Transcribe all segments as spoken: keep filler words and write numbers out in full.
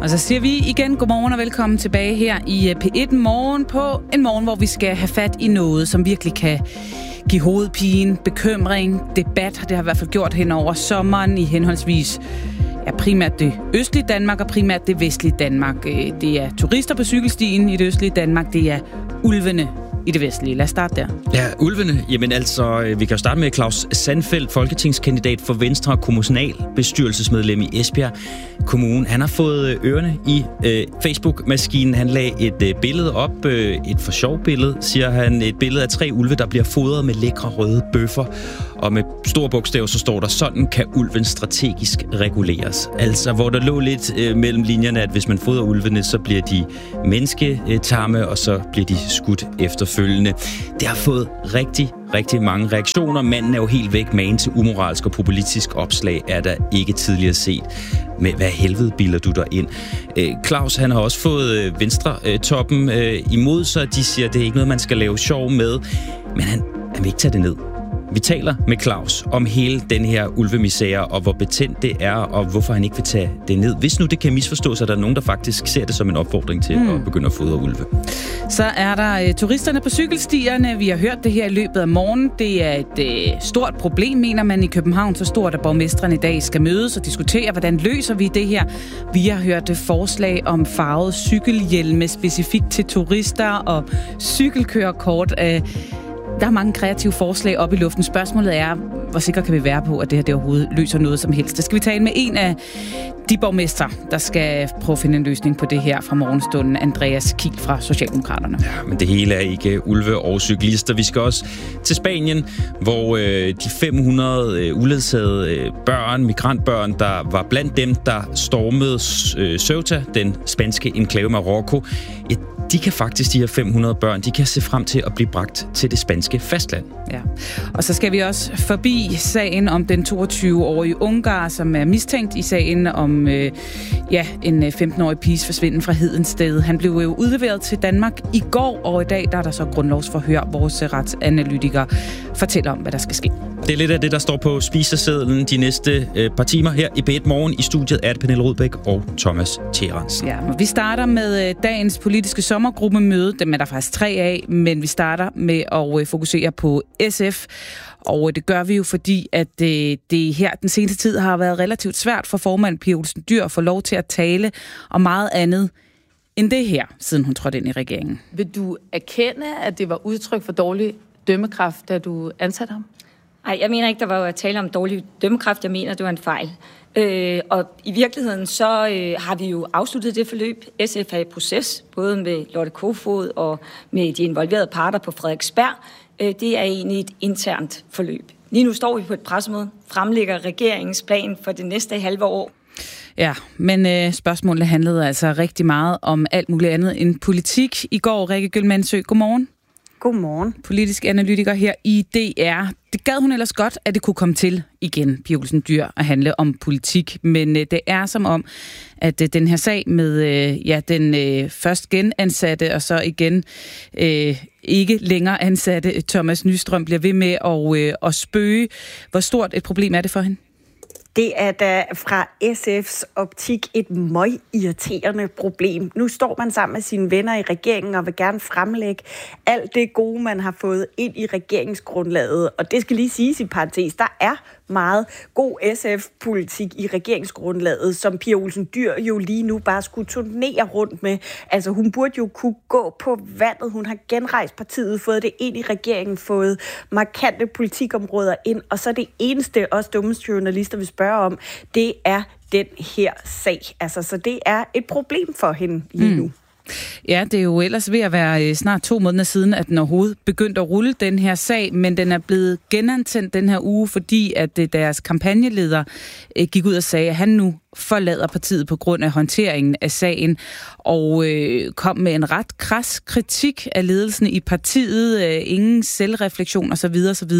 Og så siger vi igen godmorgen og velkommen tilbage her i P et Morgen på en morgen, hvor vi skal have fat i noget, som virkelig kan give hovedpine, bekymring, debat. Det har i hvert fald gjort hen over sommeren i henholdsvis ja, primært det østlige Danmark og primært det vestlige Danmark. Det er turister på cykelstien i det østlige Danmark, det er ulvene i det vestlige. Lad os starte der. Ja, ulvene. Jamen altså, vi kan jo starte med Claus Sandfeldt, folketingskandidat for Venstre, kommunalbestyrelsesmedlem i Esbjerg Kommune. Han har fået ørerne i øh, Facebook-maskinen. Han lagde et øh, billede op, øh, et for sjov billede, siger han. Et billede af tre ulve, der bliver fodret med lækre røde bøffer. Og med store bogstaver, så står der, sådan kan ulven strategisk reguleres. Altså, hvor der lå lidt øh, mellem linjerne, at hvis man fodrer ulvene, så bliver de mennesketamme, og så bliver de skudt efterfølgende. Det har fået rigtig, rigtig mange reaktioner. Manden er jo helt væk. Magen til umoralsk og populistisk opslag er der ikke tidligere set. Men hvad helvede bilder du der ind? Øh, Claus, han har også fået øh, Venstre-toppen øh, imod sig. De siger, at det er ikke noget, man skal lave sjov med. Men han, han vil ikke tage det ned. Vi taler med Claus om hele den her ulvemisære, og hvor betændt det er, og hvorfor han ikke vil tage det ned. Hvis nu det kan misforstås, at der er nogen, der faktisk ser det som en opfordring til mm. at begynde at fodre ulve. Så er der uh, turisterne på cykelstierne. Vi har hørt det her i løbet af morgen. Det er et uh, stort problem, mener man i København. Så stort, at borgmesteren i dag skal mødes og diskutere, hvordan løser vi det her. Vi har hørt uh, forslag om farvede cykelhjelme specifikt til turister og cykelkørekort. Uh, Der er mange kreative forslag op i luften. Spørgsmålet er, hvor sikre kan vi være på, at det her det overhovedet løser noget som helst. Det skal vi tale med en af de borgmestre, der skal prøve at finde en løsning på det her fra morgenstunden. Andreas Kiel fra Socialdemokraterne. Ja, men det hele er ikke ulve og cyklister. Vi skal også til Spanien, hvor øh, de fem hundrede øh, uledsagede øh, børn, migrantbørn, der var blandt dem, der stormede øh, Ceuta, den spanske enklave Marokko. Et De kan faktisk, de her fem hundrede børn, de kan se frem til at blive bragt til det spanske fastland. Ja, og så skal vi også forbi sagen om den toogtyve-årige ungar, som er mistænkt i sagen om øh, ja, en femten-årig piges forsvinden fra Hedensted. Han blev jo udleveret til Danmark i går, og i dag der er der så grundlovsforhør. Vores retsanalytikere fortæller om, hvad der skal ske. Det er lidt af det, der står på spisesedlen de næste øh, par timer her i P et Morgen. I studiet er det Pernille Rødbæk og Thomas Tjerensen. Ja, vi starter med øh, dagens politiske sommergruppemøde. Dem er der faktisk tre af, men vi starter med at øh, fokusere på S F. Og øh, det gør vi jo, fordi at øh, det her den seneste tid har været relativt svært for formand Pia Olsen Dyhr at få lov til at tale om meget andet end det her, siden hun trådte ind i regeringen. Vil du erkende, at det var udtryk for dårlig dømmekraft, da du ansatte ham? Nej, jeg mener ikke, der var at tale om dårlig dømmekraft. Jeg mener, det var en fejl. Øh, og i virkeligheden så øh, har vi jo afsluttet det forløb. S F er i proces, både med Lotte Kofod og med de involverede parter på Frederiksberg. Øh, det er egentlig et internt forløb. Lige nu står vi på et pressemøde, fremlægger regeringens plan for det næste halve år. Ja, men øh, spørgsmålet handlede altså rigtig meget om alt muligt andet end politik. I går, Rikke Gyldmandsø, godmorgen. Godmorgen. Politisk analytiker her i D R. Det gad hun ellers godt, at det kunne komme til igen, Pia Olsen Dyhr, at handle om politik. Men øh, det er som om, at øh, den her sag med øh, ja, den øh, først genansatte og så igen øh, ikke længere ansatte Thomas Nystrøm bliver ved med at, øh, at spøge. Hvor stort et problem er det for hende? Det er da fra S F's optik et møgirriterende problem. Nu står man sammen med sine venner i regeringen og vil gerne fremlægge alt det gode, man har fået ind i regeringsgrundlaget. Og det skal lige siges i parentes, der er meget god S F-politik i regeringsgrundlaget, som Pia Olsen Dyhr jo lige nu bare skulle turnere rundt med. Altså hun burde jo kunne gå på vandet. Hun har genrejst partiet, fået det ind i regeringen, fået markante politikområder ind. Og så det eneste, os dumme journalister vil spørge om, det er den her sag. Altså, så det er et problem for hende lige nu. Mm. Ja, det er jo ellers ved at være snart to måneder siden, at den overhovedet begyndte at rulle den her sag, men den er blevet genantændt den her uge, fordi at deres kampagneleder gik ud og sagde, at han nu forlader partiet på grund af håndteringen af sagen, og øh, kom med en ret kras kritik af ledelsen i partiet, øh, ingen selvreflektion osv. osv.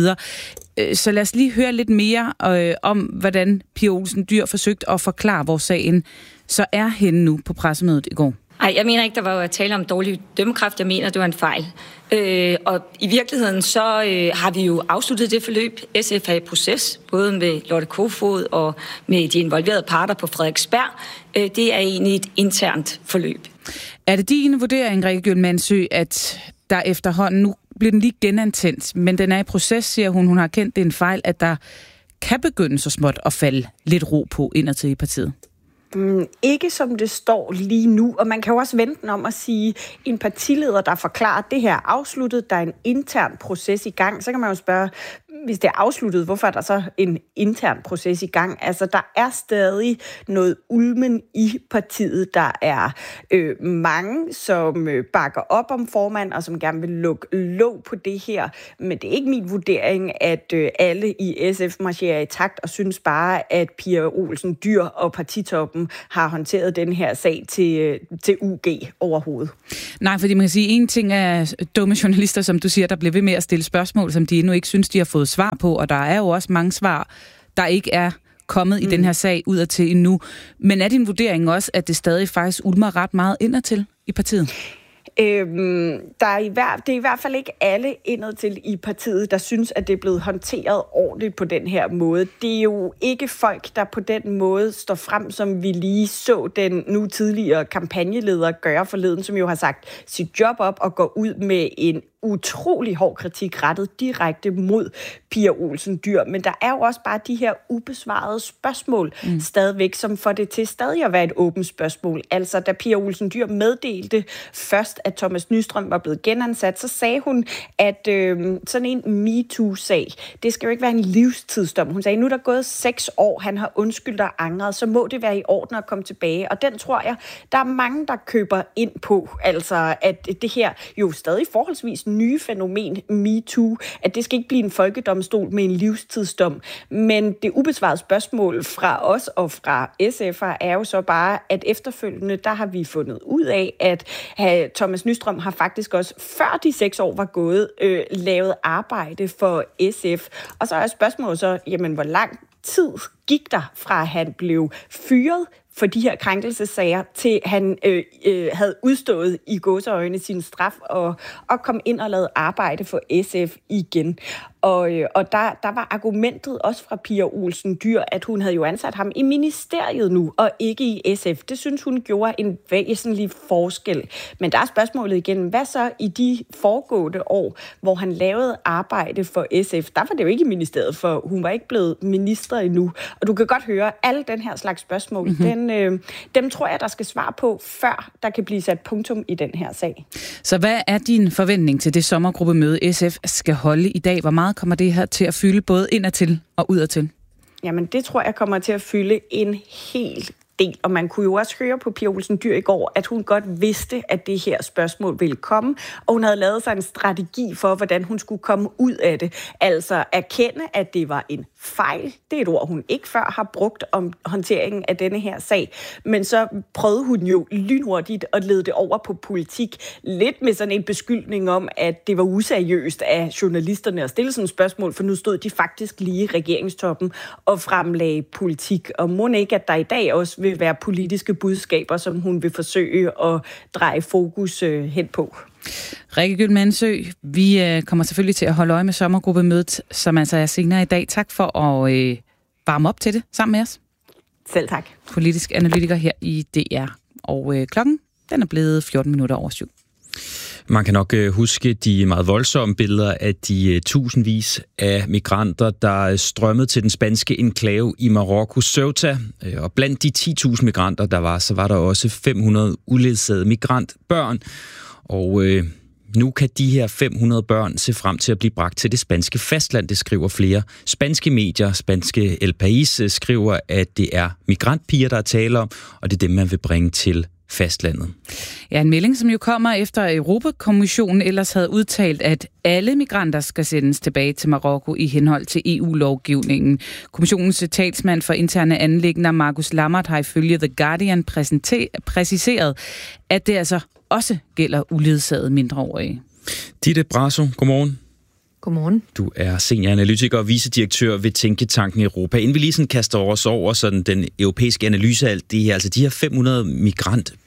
Så lad os lige høre lidt mere øh, om, hvordan Pia Olsen Dyhr forsøgte at forklare, hvor sagen så er henne nu på pressemødet i går. Ej, Nej, jeg mener ikke, der var tale om dårlig dømmekraft. Jeg mener, det var en fejl. Øh, og i virkeligheden så øh, har vi jo afsluttet det forløb. S F er i proces, både med Lotte Kofod og med de involverede parter på Frederiksberg. Øh, det er egentlig et internt forløb. Er det din vurdering, Rikke Gyldmandsø, at der efterhånden, nu bliver den lige genantændt, men den er i proces, siger hun, hun har kendt det en fejl, at der kan begynde så småt at falde lidt ro på indadtil i partiet? Mm, ikke som det står lige nu, og man kan jo også vente den om at sige, en partileder, der forklarer, at det her er afsluttet, der er en intern proces i gang, så kan man jo spørge, hvis det er afsluttet, hvorfor er der så en intern proces i gang? Altså, der er stadig noget ulmen i partiet. Der er øh, mange, som øh, bakker op om formand, og som gerne vil lukke låg på det her. Men det er ikke min vurdering, at øh, alle i S F marcherer i takt og synes bare, at Pia Olsen Dyhr og partitoppen har håndteret den her sag til, øh, til U G overhovedet. Nej, fordi man kan sige, en ting er dumme journalister, som du siger, der bliver ved med at stille spørgsmål, som de endnu ikke synes, de har fået svar på, og der er jo også mange svar, der ikke er kommet mm. i den her sag udadtil endnu. Men er din vurdering også, at det stadig faktisk ulmer ret meget indadtil i partiet? Øhm, der er i hver, det er i hvert fald ikke alle indadtil i partiet, der synes, at det er blevet håndteret ordentligt på den her måde. Det er jo ikke folk, der på den måde står frem, som vi lige så den nu tidligere kampagneleder gøre forleden, som jo har sagt sit job op og går ud med en utrolig hård kritik rettet direkte mod Pia Olsen Dyhr. Men der er jo også bare de her ubesvarede spørgsmål mm. stadigvæk, som får det til stadig at være et åbent spørgsmål. Altså, da Pia Olsen Dyhr meddelte først, at Thomas Nystrøm var blevet genansat, så sagde hun, at øh, sådan en MeToo-sag, det skal jo ikke være en livstidsdom. Hun sagde, nu er der gået seks år, han har undskyldt og angret, så må det være i orden at komme tilbage. Og den tror jeg, der er mange, der køber ind på. Altså, at det her jo stadig forholdsvis nye fænomen, MeToo, at det skal ikke blive en folkedomstol med en livstidsdom. Men det ubesvarede spørgsmål fra os og fra S F'er er jo så bare, at efterfølgende, der har vi fundet ud af, at Thomas Nystrøm har faktisk også, før de seks år var gået, øh, lavet arbejde for S F. Og så er spørgsmålet så, jamen, hvor lang tid gik der fra, at han blev fyret for de her krænkelsesager, til han øh, øh, havde udstået i gåseøjne sin straf og, og kom ind og lavede arbejde for S F igen. Og, øh, og der, der var argumentet også fra Pia Olsen Dyhr, at hun havde jo ansat ham i ministeriet nu, og ikke i S F. Det synes hun gjorde en væsentlig forskel. Men der er spørgsmålet igen, hvad så i de foregående år, hvor han lavede arbejde for S F? Der var det jo ikke i ministeriet, for hun var ikke blevet minister endnu. Og du kan godt høre, alle den her slags spørgsmål, mm-hmm. den, øh, dem tror jeg, der skal svare på, før der kan blive sat punktum i den her sag. Så hvad er din forventning til det sommergruppemøde, S F skal holde i dag? Hvor meget kommer det her til at fylde både indadtil og udadtil? Jamen, det tror jeg kommer til at fylde en hel del. Og man kunne jo også høre på Pia Olsen Dyhr i går, at hun godt vidste, at det her spørgsmål ville komme, og hun havde lavet sig en strategi for, hvordan hun skulle komme ud af det. Altså erkende, at det var en fejl. Det er et ord, hun ikke før har brugt om håndteringen af denne her sag. Men så prøvede hun jo lynhurtigt at lede det over på politik. Lidt med sådan en beskyldning om, at det var useriøst af journalisterne at stille sådan et spørgsmål, for nu stod de faktisk lige i regeringstoppen og fremlagde politik. Og må ikke, at der i dag også vil være politiske budskaber, som hun vil forsøge at dreje fokus øh, hen på. Rikke Gyldmandsø, vi øh, kommer selvfølgelig til at holde øje med sommergruppemødet, som altså er senere i dag. Tak for at øh, varme op til det sammen med os. Selv tak. Politisk analytiker her i D R. Og øh, klokken, den er blevet fjorten minutter over syv. Man kan nok huske de meget voldsomme billeder af de tusindvis af migranter, der strømmede til den spanske enklave i Marokko, Ceuta. Og blandt de ti tusind migranter, der var, så var der også fem hundrede uledsagede migrantbørn. Og øh, nu kan de her fem hundrede børn se frem til at blive bragt til det spanske fastland, det skriver flere spanske medier. Spanske El País skriver, at det er migrantpiger, der taler om, og det er dem, man vil bringe til fastlandet. Ja, en melding, som jo kommer efter Europakommissionen ellers havde udtalt, at alle migranter skal sendes tilbage til Marokko i henhold til E U-lovgivningen. Kommissionens talsmand for interne anliggender, Marcus Lammert, har ifølge The Guardian præciseret, at det altså også gælder uledsagede mindreårige. Ditte Brasso, godmorgen. Godmorgen. Du er senioranalytiker og vicedirektør ved Tænketanken Europa. Inden vi lige sådan kaster os over sådan den europæiske analyse af alt det her, altså de her fem hundrede migrantbørn,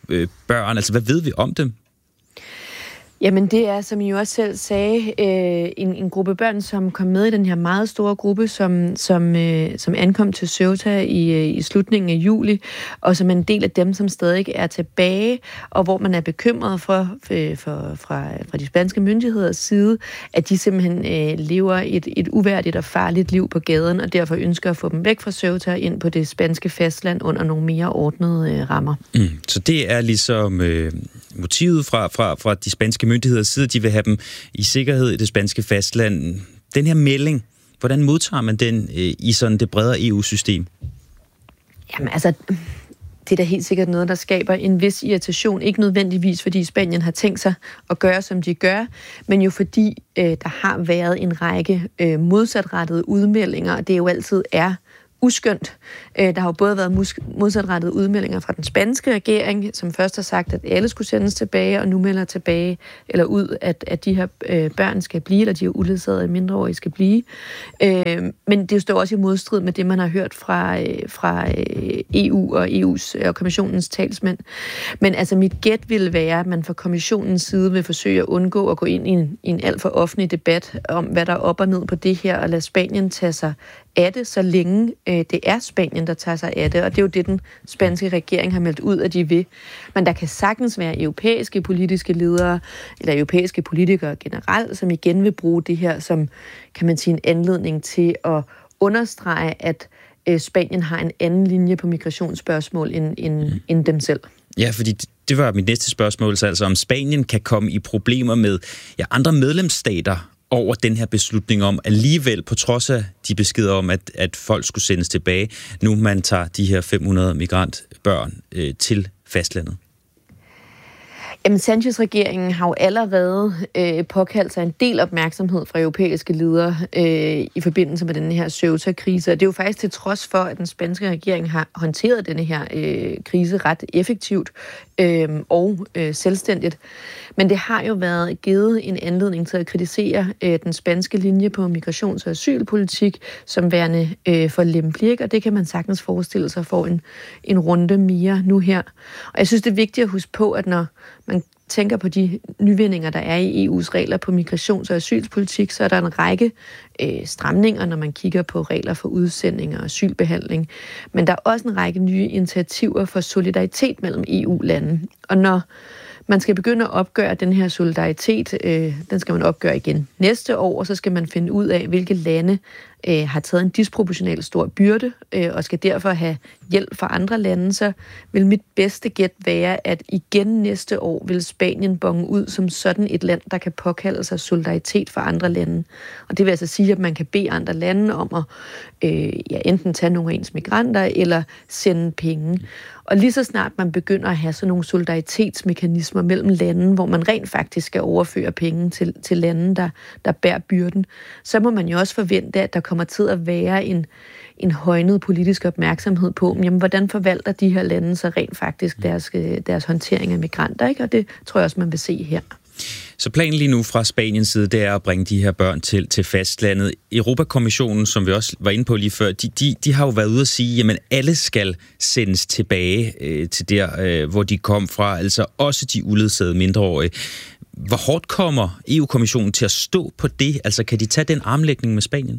øh, børn? Altså, hvad ved vi om dem? Jamen det er, som I jo også selv sagde, øh, en, en gruppe børn, som kom med i den her meget store gruppe, som, som, øh, som ankom til Ceuta i, i slutningen af juli, og som er en del af dem, som stadig er tilbage, og hvor man er bekymret for, for, for fra, fra de spanske myndigheders side, at de simpelthen øh, lever et, et uværdigt og farligt liv på gaden, og derfor ønsker at få dem væk fra Ceuta ind på det spanske fastland under nogle mere ordnede øh, rammer. Mm, så det er ligesom øh, motivet fra, fra, fra de spanske myndigheders side, de vil have dem i sikkerhed i det spanske fastland. Den her melding, hvordan modtager man den øh, i sådan det bredere E U-system? Jamen altså, det er da helt sikkert noget, der skaber en vis irritation. Ikke nødvendigvis, fordi Spanien har tænkt sig at gøre, som de gør, men jo fordi øh, der har været en række øh, modsatrettede udmeldinger, og det jo altid er uskyndt. Der har jo både været modsatrettede udmeldinger fra den spanske regering, som først har sagt, at alle skulle sendes tilbage, og nu melder tilbage eller ud, at, at de her øh, børn skal blive, eller de her uledsagede mindreårige skal blive. Øh, men det står også i modstrid med det, man har hørt fra, øh, fra øh, E U og E U's og kommissionens talsmænd. Men altså, mit gæt ville være, at man fra kommissionens side vil forsøge at undgå at gå ind i en, i en alt for offentlig debat om, hvad der er op og ned på det her, og lade Spanien tage sig af det, så længe øh, det er Spanien, der tager sig af det. Og det er jo det, den spanske regering har meldt ud, at de vil. Men der kan sagtens være europæiske politiske ledere, eller europæiske politikere generelt, som igen vil bruge det her som, kan man sige, en anledning til at understrege, at øh, Spanien har en anden linje på migrationsspørgsmål end, end, mm. end dem selv. Ja, fordi det var mit næste spørgsmål, så altså om Spanien kan komme i problemer med ja, andre medlemsstater over den her beslutning om alligevel, på trods af de beskeder om, at, at folk skulle sendes tilbage, nu man tager de her fem hundrede migrantbørn øh, til fastlandet? Jamen, Sanchez-regeringen har jo allerede øh, påkaldt sig en del opmærksomhed fra europæiske ledere øh, i forbindelse med den her Ceuta-krise. Og det er jo faktisk til trods for, at den spanske regering har håndteret denne her øh, krise ret effektivt øh, og øh, selvstændigt. Men det har jo været givet en anledning til at kritisere øh, den spanske linje på migrations- og asylpolitik som værende øh, for lempelig, og det kan man sagtens forestille sig for en, en runde mere nu her. Og jeg synes, det er vigtigt at huske på, at når man tænker på de nyvindinger, der er i E U's regler på migrations- og asylpolitik, så er der en række øh, stramninger, når man kigger på regler for udsending og asylbehandling. Men der er også en række nye initiativer for solidaritet mellem E U-lande. Og når man skal begynde at opgøre den her solidaritet, øh, den skal man opgøre igen næste år, og så skal man finde ud af, hvilke lande øh, har taget en disproportionalt stor byrde, øh, og skal derfor have hjælp fra andre lande, så vil mit bedste gæt være, at igen næste år vil Spanien bonge ud som sådan et land, der kan påkalde sig solidaritet for andre lande. Og det vil altså sige, at man kan bede andre lande om at øh, ja, enten tage nogle af ens migranter, eller sende penge. Og lige så snart man begynder at have sådan nogle solidaritetsmekanismer mellem lande, hvor man rent faktisk skal overføre penge til, til lande, der, der bærer byrden, så må man jo også forvente, at der kommer til at være en, en højnet politisk opmærksomhed på, jamen, hvordan forvalter de her lande så rent faktisk deres, deres håndtering af migranter, ikke? Og det tror jeg også, man vil se her. Så planen lige nu fra Spaniens side, det er at bringe de her børn til, til fastlandet. Europakommissionen, som vi også var inde på lige før, de, de, de har jo været ude at sige, jamen alle skal sendes tilbage øh, til der, øh, hvor de kom fra, altså også de uledsagede mindreårige. Hvor hårdt kommer E U-kommissionen til at stå på det? Altså kan de tage den armlægning med Spanien?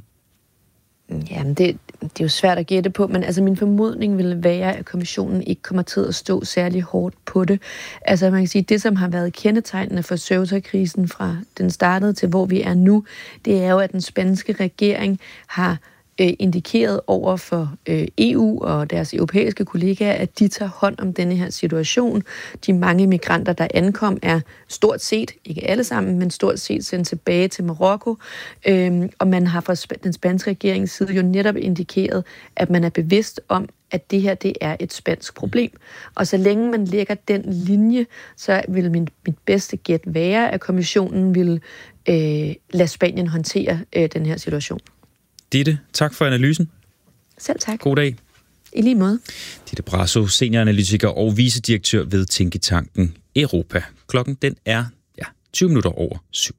Jamen, det, det er jo svært at gætte på, men altså min formodning vil være, at kommissionen ikke kommer til at stå særlig hårdt på det. Altså man kan sige, det som har været kendetegnende for Ceuta-krisen fra den startede til hvor vi er nu, det er jo, at den spanske regering har øh, indikeret over for øh, E U og deres europæiske kollegaer, at de tager hånd om denne her situation. De mange migranter, der ankom, er stort set, ikke alle sammen, men stort set sendt tilbage til Marokko. Øhm, og man har fra sp- den spanske regerings side jo netop indikeret, at man er bevidst om, at det her, det er et spansk problem. Og så længe man lægger den linje, så vil min, mit bedste gæt være, at kommissionen vil øh, lade Spanien håndtere øh, den her situation. Ditte, tak for analysen. Selv tak. God dag. I lige måde. Ditte Brasso, senioranalytiker og vicedirektør ved Tænketanken Europa. Klokken den er ja, tyve minutter over syv.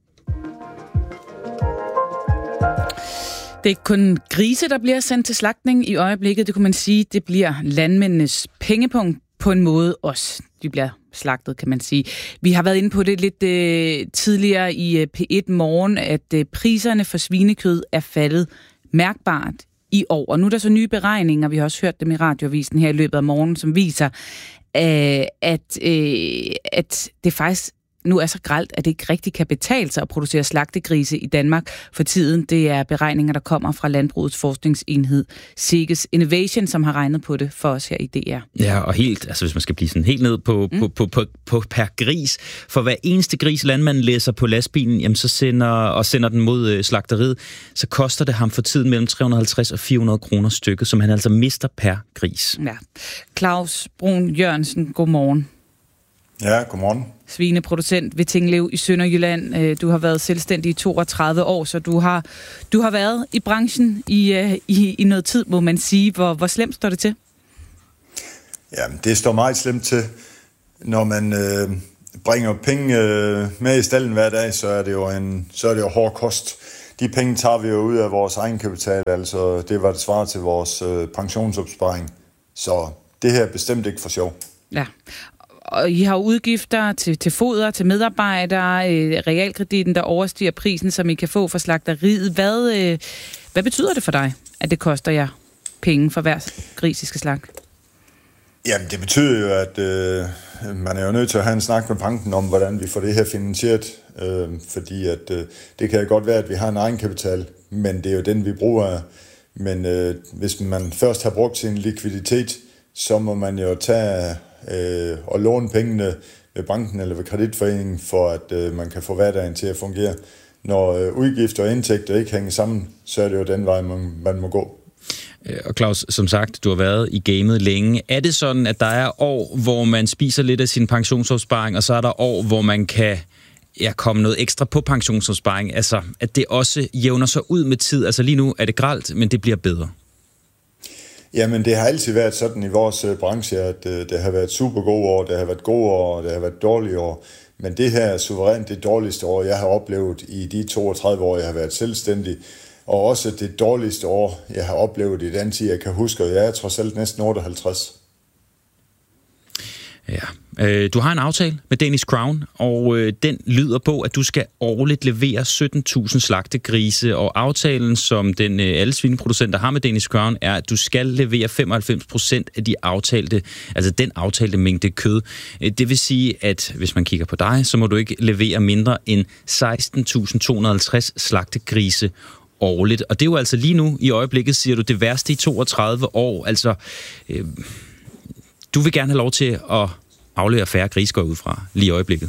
Det er ikke kun grise, der bliver sendt til slagtning i øjeblikket. Det kunne man sige, det bliver landmændenes pengepunkt på en måde også. De de bliver slagtet, kan man sige. Vi har været inde på det lidt øh, tidligere i øh, P et Morgen, at øh, priserne for svinekød er faldet mærkbart i år. Og nu er der så nye beregninger, vi har også hørt dem i radioavisen her i løbet af morgen, som viser, øh, at, øh, at det faktisk nu er så grelt, at det ikke rigtig kan betale sig at producere slagtegrise i Danmark for tiden. Det er beregninger, der kommer fra Landbrugets forskningsenhed Sikkes Innovation, som har regnet på det for os her i D R. Ja, og helt, altså hvis man skal blive sådan helt ned på, mm. på, på, på, på per gris, for hver eneste gris landmanden læser på lastbilen, jamen så sender, og sender den mod øh, slagteriet, så koster det ham for tiden mellem tre hundrede og halvtreds og fire hundrede kroner stykket, som han altså mister per gris. Ja. Claus Brun Jørgensen, godmorgen. Ja, godmorgen. Svineproducent ved Tinglev i Sønderjylland. Du har været selvstændig i toogtredive år, så du har, du har været i branchen i, i, i noget tid, må man sige. Hvor, hvor slemt står det til? Jamen, det står meget slemt til. Når man øh, bringer penge øh, med i stallen hver dag, så er det jo en så er det jo hård kost. De penge tager vi jo ud af vores egenkapital, altså det var det svarer til vores øh, pensionsopsparing. Så det her er bestemt ikke for sjov. Ja. Og I har udgifter til, til foder, til medarbejdere, øh, realkreditten, der overstiger prisen, som I kan få for slagteriet. Hvad, øh, hvad betyder det for dig, at det koster jer penge for hver gris, I skal slagte? Jamen, det betyder jo, at øh, man er jo nødt til at have en snak med banken om, hvordan vi får det her finansieret. Øh, fordi at, øh, det kan jo godt være, at vi har en egenkapital, men det er jo den, vi bruger. Men øh, hvis man først har brugt sin likviditet, så må man jo tage øh, og låne pengene ved banken eller ved kreditforeningen, for at øh, man kan få hverdagen til at fungere. Når øh, udgifter og indtægter ikke hænger sammen, så er det jo den vej, man, man må gå. Og Claus, som sagt, du har været i gamet længe. Er det sådan, at der er år, hvor man spiser lidt af sin pensionsopsparing, og så er der år, hvor man kan ja, komme noget ekstra på pensionsopsparing? Altså, at det også jævner sig ud med tid. Altså lige nu er det grelt, men det bliver bedre. Jamen, det har altid været sådan i vores uh, branche, at uh, det har været super gode år, det har været gode år, det har været dårlige år. Men det her er suverænt det dårligste år, jeg har oplevet i de toogtredive år, jeg har været selvstændig. Og også det dårligste år, jeg har oplevet i den tid, jeg kan huske, og jeg er trods alt næsten otteoghalvtreds. Ja, øh, du har en aftale med Danish Crown, og øh, den lyder på, at du skal årligt levere sytten tusind slagtegrise, og aftalen, som den øh, alle svineproducenter har med Danish Crown, er, at du skal levere femoghalvfems procent af de aftalte, altså den aftalte mængde kød. Det vil sige, at hvis man kigger på dig, så må du ikke levere mindre end seksten tusind to hundrede og halvtreds slagtegrise årligt. Og det er jo altså lige nu i øjeblikket, siger du, det værste i toogtredive år. Altså, øh, du vil gerne have lov til at aflevere færre grise, går ud fra lige i øjeblikket.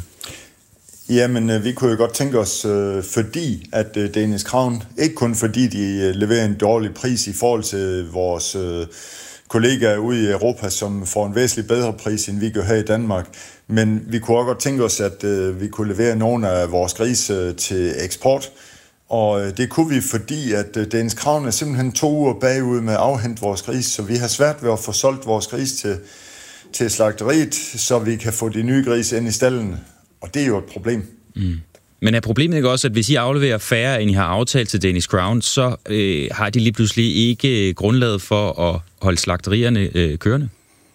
Jamen, øh, vi kunne jo godt tænke os, øh, fordi at øh, Danish Crown, ikke kun fordi de øh, leverer en dårlig pris i forhold til vores øh, kollegaer ude i Europa, som får en væsentligt bedre pris, end vi gør her i Danmark, men vi kunne også godt tænke os, at øh, vi kunne levere nogle af vores grise øh, til eksport. Og det kunne vi, fordi at Danish Crown er simpelthen to uger bagud med at afhente vores gris, så vi har svært ved at få solgt vores gris til, til slagteriet, så vi kan få de nye grise ind i stallen. Og det er jo et problem. Mm. Men er problemet ikke også, at hvis I afleverer færre, end I har aftalt til Danish Crown, så øh, har de lige pludselig ikke grundlaget for at holde slagterierne øh, kørende?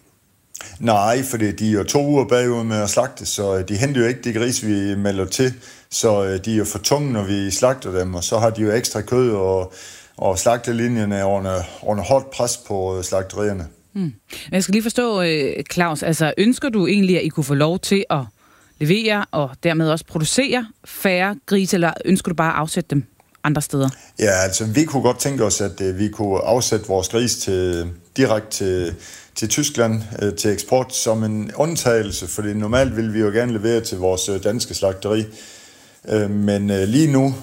Nej, for de er jo to uger bagud med at slagte, så de henter jo ikke de gris, vi melder til. Så de er jo for tunge, når vi slagter dem, og så har de jo ekstra kød, og, og slagtelinjerne er under, under hårdt pres på slagterierne. Hmm. Jeg skal lige forstå, Claus, altså ønsker du egentlig, at I kunne få lov til at levere og dermed også producere færre grise, eller ønsker du bare at afsætte dem andre steder? Ja, altså vi kunne godt tænke os, at vi kunne afsætte vores gris til, direkte til, til Tyskland til eksport som en undtagelse, fordi normalt vil vi jo gerne levere til vores danske slagteri. Men lige nu,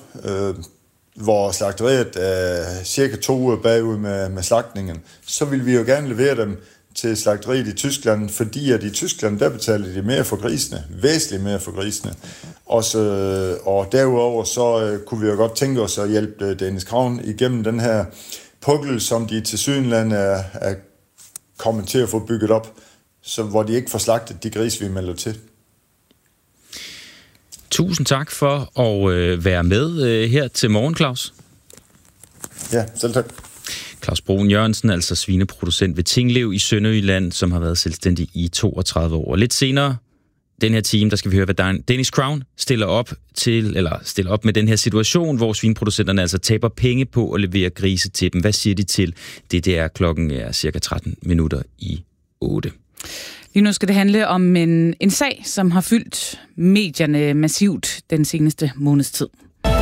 hvor slagteriet er cirka to uger bagud med, med slagtningen, så vil vi jo gerne levere dem til slagteriet i Tyskland, fordi at i Tyskland, der betaler de mere for grisene, væsentligt mere for grisene. Og, så, og derudover så kunne vi jo godt tænke os at hjælpe Danish Crown igennem den her pukkel, som de til Sydenland er, er kommet til at få bygget op, så, hvor de ikke får slagtet de gris, vi melder til. Tusind tak for at øh, være med øh, her til morgen, Claus. Ja, selv tak. Claus Broen Jørgensen, altså svineproducent ved Tinglev i Sønderjylland, som har været selvstændig i toogtredive år. Lidt senere den her time, der skal vi høre, hvad Danish Crown stiller op til, eller stiller op med den her situation, hvor svineproducenterne altså taber penge på at levere grise til dem. Hvad siger de til det? Det er klokken er cirka tretten minutter i otte. Lige nu skal det handle om en, en sag, som har fyldt medierne massivt den seneste måneds tid.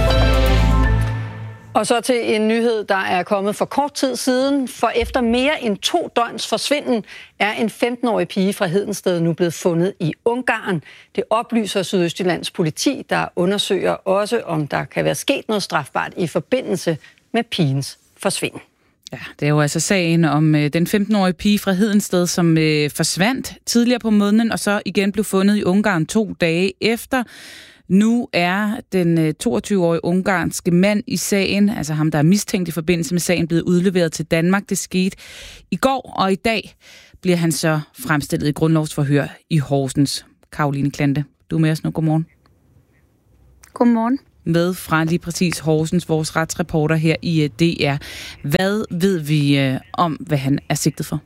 Og så til en nyhed, der er kommet for kort tid siden. For efter mere end to døgns forsvinden er en femten-årig pige fra Hedensted nu blevet fundet i Ungarn. Det oplyser Sydøstjyllands politi, der undersøger også, om der kan være sket noget strafbart i forbindelse med pigens forsvinden. Ja, det er jo altså sagen om øh, den femten-årige pige fra Hedensted, som øh, forsvandt tidligere på måneden, og så igen blev fundet i Ungarn to dage efter. Nu er den toogtyve-årige ungarske mand i sagen, altså ham, der er mistænkt i forbindelse med sagen, blevet udleveret til Danmark. Det skete i går, og i dag bliver han så fremstillet i grundlovsforhør i Horsens. Karoline Klante, du er med os nu. Godmorgen. Godmorgen. Med fra lige præcis Horsens, vores retsreporter her i D R. Hvad ved vi om, hvad han er sigtet for?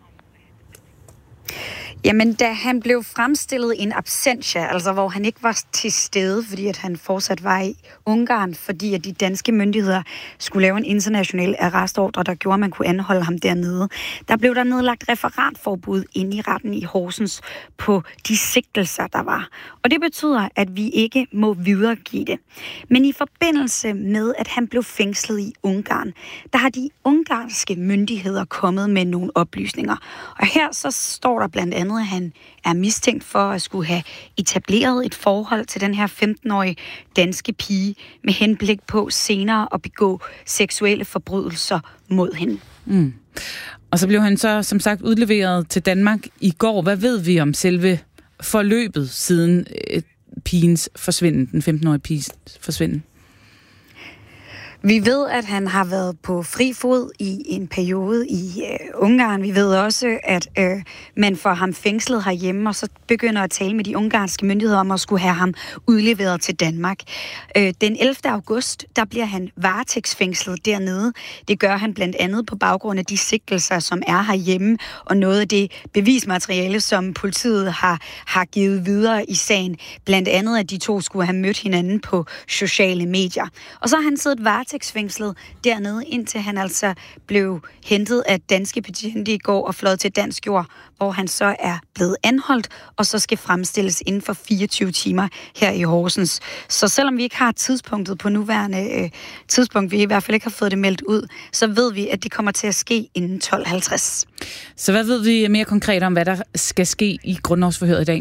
Jamen, da han blev fremstillet i en absentia, altså hvor han ikke var til stede, fordi at han fortsat var i Ungarn, fordi at de danske myndigheder skulle lave en international arrestordre, der gjorde, at man kunne anholde ham dernede. Der blev der nedlagt referatforbud inde i retten i Horsens på de sigtelser, der var. Og det betyder, at vi ikke må videregive det. Men i forbindelse med, at han blev fængslet i Ungarn, der har de ungarske myndigheder kommet med nogle oplysninger. Og her så står der blandt andet, at han er mistænkt for at skulle have etableret et forhold til den her femten-årige danske pige med henblik på senere at begå seksuelle forbrydelser mod hende. Mm. Og så blev han så som sagt udleveret til Danmark i går. Hvad ved vi om selve forløbet siden øh, pigens forsvinden, den femten-årige piges forsvinden? Vi ved, at han har været på fri fod i en periode i øh, Ungarn. Vi ved også, at øh, man får ham fængslet herhjemme, og så begynder at tale med de ungarske myndigheder om at skulle have ham udleveret til Danmark. Øh, den ellevte august, der bliver han varetægtsfængslet dernede. Det gør han blandt andet på baggrund af de sigtelser, som er herhjemme, og noget af det bevismateriale, som politiet har, har givet videre i sagen. Blandt andet, at de to skulle have mødt hinanden på sociale medier. Og så har han siddet varetægtsfængslet dernede, indtil han altså blev hentet af danske betjente i går og fløjet til dansk jord, hvor han så er blevet anholdt, og så skal fremstilles inden for fireogtyve timer her i Horsens. Så selvom vi ikke har tidspunktet på nuværende øh, tidspunkt, vi i hvert fald ikke har fået det meldt ud, så ved vi, at det kommer til at ske inden tolv halvtreds. Så hvad ved vi mere konkret om, hvad der skal ske i grundlovsforhøret i dag?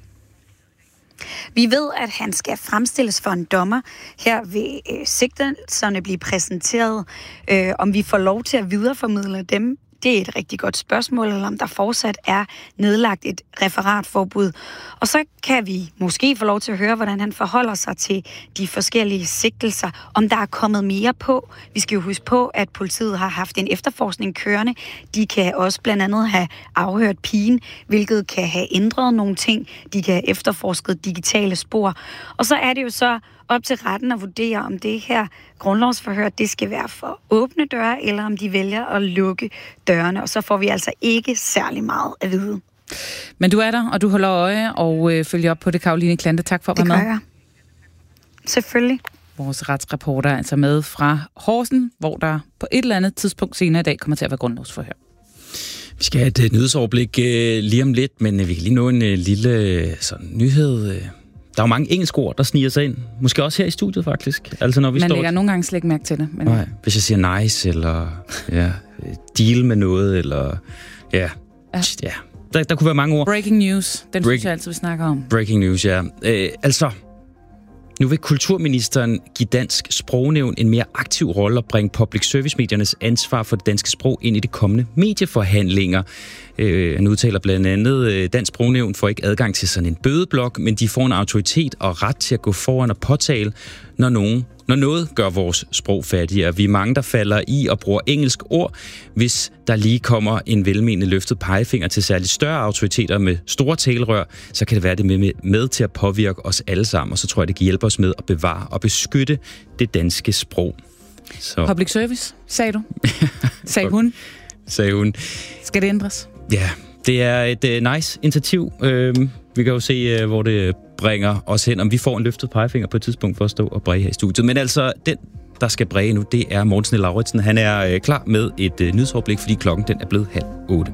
Vi ved, at han skal fremstilles for en dommer. Her vil øh, sigtelserne blive præsenteret. Øh, om vi får lov til at videreformidle dem, det er et rigtig godt spørgsmål, eller om der fortsat er nedlagt et referatforbud. Og så kan vi måske få lov til at høre, hvordan han forholder sig til de forskellige sigtelser, om der er kommet mere på. Vi skal jo huske på, at politiet har haft en efterforskning kørende. De kan også blandt andet have afhørt pigen, hvilket kan have ændret nogle ting. De kan have efterforsket digitale spor. Og så er det jo så op til retten at vurdere, om det her grundlovsforhør, det skal være for åbne døre, eller om de vælger at lukke dørene, og så får vi altså ikke særlig meget at vide. Men du er der, og du holder øje og øh, følger op på det, Karoline Klante. Tak for at være med. Det gør jeg. Selvfølgelig. Vores retsreporter er altså med fra Horsen, hvor der på et eller andet tidspunkt senere i dag kommer til at være grundlovsforhør. Vi skal have et nyhedsoverblik øh, lige om lidt, men øh, vi kan lige nå en øh, lille øh, sådan, nyhed. Øh. Der er jo mange engelske ord, der sniger sig ind. Måske også her i studiet, faktisk. Altså, når vi Man står lægger nogle gange slet ikke mærke til det. Men... Nej, hvis jeg siger nice, eller ja, deal med noget, eller ja, ja. ja. Der, der kunne være mange ord. Breaking news, den Break... synes jeg altid, vi snakker om. Breaking news, ja. Øh, altså, nu vil kulturministeren give Dansk Sprognævn en mere aktiv rolle og bringe public service-mediernes ansvar for det danske sprog ind i de kommende medieforhandlinger. Øh, han udtaler blandt andet, at Dansk Sprognævn får ikke adgang til sådan en bødeblok, men de får en autoritet og ret til at gå foran og påtale, når nogen Når noget gør vores sprog fattigere. Vi er mange, der falder i og bruger engelsk ord, hvis der lige kommer en velmenende løftet pegefinger til særligt større autoriteter med store talerør, så kan det være det med, med til at påvirke os alle sammen, og så tror jeg, det kan hjælpe os med at bevare og beskytte det danske sprog. Så. Public service, sagde du? Sagde hun? Sagde hun. Skal det ændres? Ja, det er et uh, nice initiativ. Uh, vi kan jo se, uh, hvor det bringer os hen, om vi får en løftet pegefinger på et tidspunkt for at stå og bræge her i studiet. Men altså, den, der skal bræge nu, det er Morten Lauritsen. Han er uh, klar med et uh, nyhedsoverblik, fordi klokken den er blevet halv otte.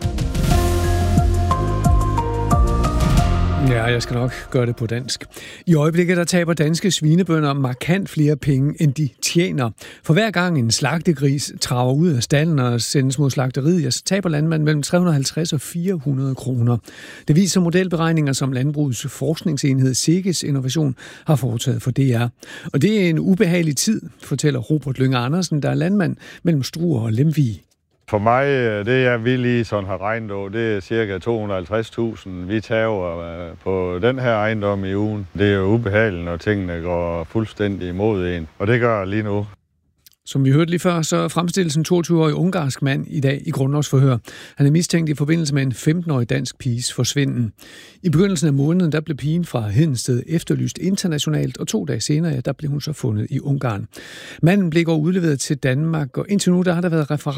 Ja, jeg skal nok gøre det på dansk. I øjeblikket der taber danske svinebønder markant flere penge, end de tjener. For hver gang en slagtegris traver ud af stallen og sendes mod slagteriet, så taber landmanden mellem tre hundrede og halvtreds og fire hundrede kroner. Det viser modelberegninger, som Landbrugets forskningsenhed SEGES Innovation har foretaget for D R. Og det er en ubehagelig tid, fortæller Robert Lynge Andersen, der er landmand mellem Struer og Lemvig. For mig, det jeg vil lige sådan have regnet over, det er cirka to hundrede og halvtreds tusind, vi tager på den her ejendom i ugen. Det er jo ubehageligt, når tingene går fuldstændig imod en, og det gør lige nu. Som vi hørte lige før, så fremstilles en toogtyve-årig ungarsk mand i dag i grundlovsforhør. Han er mistænkt i forbindelse med en femten-årig dansk piges forsvinden. I begyndelsen af måneden, der blev pigen fra Hedensted efterlyst internationalt, og to dage senere, der blev hun så fundet i Ungarn. Manden blev udleveret til Danmark, og indtil nu der har der været referat